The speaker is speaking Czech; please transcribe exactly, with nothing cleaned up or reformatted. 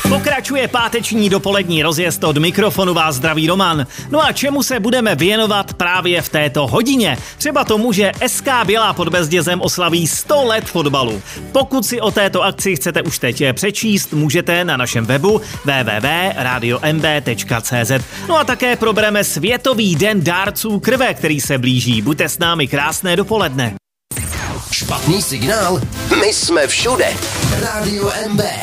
Pokračuje páteční dopolední rozjezd, od mikrofonu vás zdraví Roman. No a čemu se budeme věnovat právě v této hodině? Třeba tomu, že S K Bělá pod Bezdězem oslaví sto let fotbalu. Pokud si o této akci chcete už teď přečíst, můžete na našem webu w w w tečka radio m b tečka c z. No a také probereme Světový den dárců krve, který se blíží. Buďte s námi, krásné dopoledne. Špatný signál? My jsme všude. Rádio M B.